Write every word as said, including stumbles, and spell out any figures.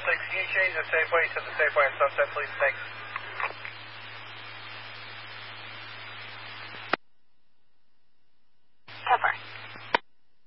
six, can you change the Safeway to the Safeway on Sunset, please? Thanks.